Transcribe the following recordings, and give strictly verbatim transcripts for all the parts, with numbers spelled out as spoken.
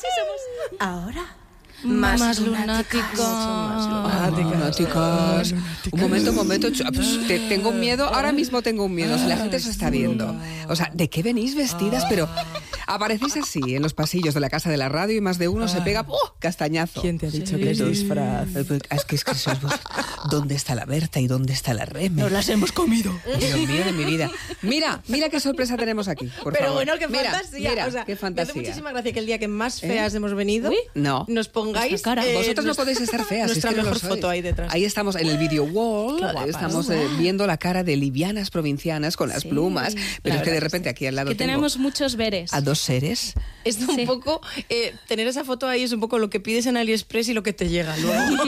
Sí, somos. Ahora. Más, Más lunáticas. lunáticas. Lunáticas. Un momento, un momento. Te, tengo un miedo. Ahora mismo tengo un miedo. Si la gente se está viendo. O sea, ¿de qué venís vestidas? Pero aparecéis así en los pasillos de la casa de la radio y más de uno se pega ¡oh! Castañazo. ¿Quién te ha dicho que es disfraz? Es que es que sois vos. ¿Dónde está la Berta y dónde está la Reme? Nos las hemos comido. Dios mío de mi vida. Mira, mira qué sorpresa tenemos aquí. Por Pero favor. bueno, qué Mira, fantasía. Mira, o sea, qué me hace fantasía. muchísima gracia que el día que más feas ¿Eh? hemos venido, Uy. No. nos pongáis. Cara. eh, Vosotros no nuestra, podéis estar feas. Nuestra es que no mejor lo sois. foto ahí detrás. Ahí estamos en el video wall. Qué guapas. Estamos eh, viendo la cara de livianas provincianas con las Sí. plumas. Pero La es que de verdad repente aquí al lado Que tengo tenemos muchos veres. a dos seres. Es un Sí. poco. Eh, tener esa foto ahí es un poco lo que pides en AliExpress y lo que te llega luego.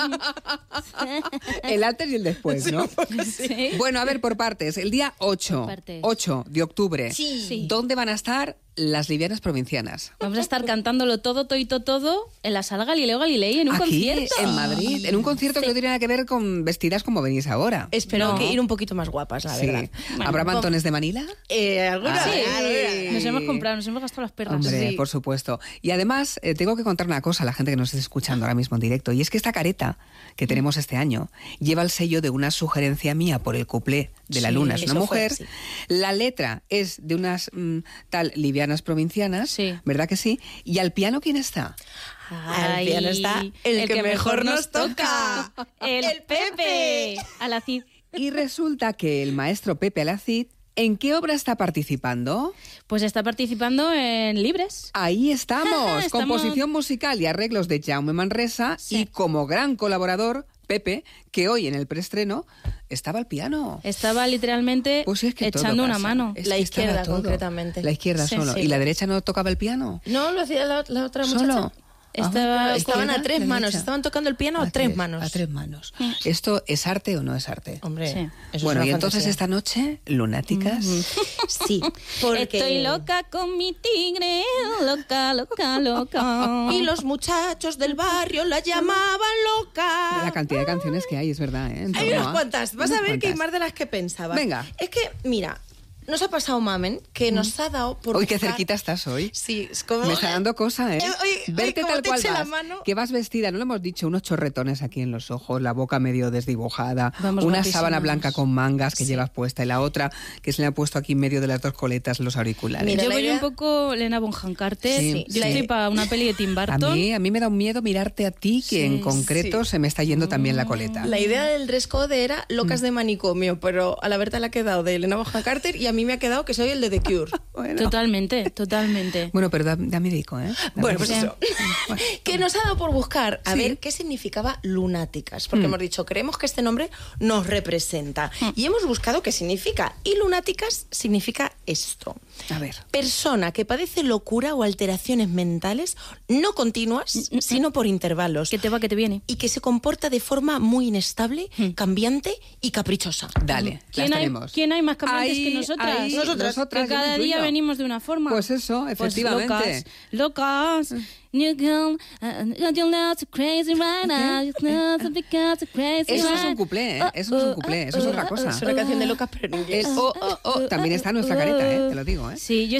El antes y el después, ¿no? Sí. Bueno, a ver, por partes. El día ocho, Por partes. ocho de octubre. Sí. Sí. ¿Dónde van a estar las livianas provincianas? Vamos a estar cantándolo todo, toito, todo en la sala Galileo Galilei en un Aquí, concierto. en Madrid, en un concierto que no tiene nada que ver con vestidas como venís ahora. Espero No. que ir un poquito más guapas, la Sí. verdad. ¿Habrá Bueno, mantones de Manila? Eh, ¿alguna? Sí. alguna. Nos hemos comprado, nos hemos gastado las perras. Hombre, Sí. por supuesto. Y además, eh, tengo que contar una cosa a la gente que nos esté escuchando ahora mismo en directo. Y es que esta careta que tenemos este año lleva el sello de una sugerencia mía por el cuplé de La Sí, Luna es una eso fue mujer. así. La letra es de unas mm, tal livianas provincianas, Sí. ¿verdad que sí? ¿Y al piano quién está? Al piano está el que mejor nos toca. El, El Pepe. Pepe. A la Cid. Y resulta que el maestro Pepe Alacid, ¿en qué obra está participando? Pues está participando en Libres. Ahí estamos, Estamos- composición musical y arreglos de Jaume Manresa Sí. y como gran colaborador, Pepe, que hoy en el preestreno estaba al piano. Estaba literalmente Pues es que todo echando una pasa. mano. Es La que estaba izquierda, todo. concretamente. La izquierda Sí, solo. sí. ¿Y la derecha no tocaba el piano? No, lo hacía la, la otra muchacha. ¿Solo? Estaba- Ah, Estaban a ¿izquierda, tres manos, derecha? estaban tocando el piano a, tres manos. A tres manos. ¿Esto es arte o no es arte? Hombre, Sí. eso Bueno, es y una entonces fantasía. esta noche, lunáticas. Sí, porque... Estoy loca con mi tigre, loca, loca, loca. Y los muchachos del barrio la llamaban loca. La cantidad de canciones que hay, es verdad, ¿eh? En Hay torno unas a- cuantas. Vas unas a ver que hay cuantas. más de las que pensaba. Venga. Es que, mira, nos ha pasado Mamen, que nos ha dado por Uy, qué buscar- cerquita estás hoy. Sí, es como... Me está dando cosa, ¿eh? Eh, oye, oye, Verte como tal te cual eche la vas, mano. que vas vestida, no lo hemos dicho, unos chorretones aquí en los ojos, la boca medio desdibujada, Vamos una guapísimas. sábana blanca con mangas que Sí. llevas puesta y la otra que se le ha puesto aquí en medio de las dos coletas los auriculares. Mira, Yo la voy idea- un poco Lena Bonham Carter. Sí, Yo sí. estoy para una peli de Tim a Burton. mí, a mí me da un miedo mirarte a ti, que Sí, en concreto sí. se me está yendo también la coleta. La idea del dress code era locas Mm. de manicomio, pero a la Berta le ha quedado de Elena Bonham Carter y a mí me ha quedado que soy el de The Cure. Bueno. Totalmente, totalmente. Bueno, pero da, da miedico, ¿eh? Da Bueno, pues miedico. eso. Que nos ha dado por buscar a Sí. ver qué significaba lunáticas. Porque Mm. hemos dicho, creemos que este nombre nos representa. Y hemos buscado qué significa. Y lunáticas significa esto. A ver. Persona que padece locura o alteraciones mentales no continuas, sino por intervalos. Que te va, que te viene. Y que se comporta de forma muy inestable, cambiante y caprichosa. Dale, las ¿Quién hay, tenemos. ¿Quién hay más cambiantes Ahí, que nosotras? ahí, Nosotras. nosotras, Que yo me cada día incluyo. venimos de una forma. Pues eso, Pues efectivamente. locas, locas. You girl, uh, you're not so crazy right now. You're not so because you're crazy Eso no es right. un cuplé, ¿eh? Eso no es un cuplé, eso es otra cosa. Es una canción de locas, pero en inglés. El oh, oh, oh también está en nuestra careta, ¿eh? Te lo digo, ¿eh? Sí, yo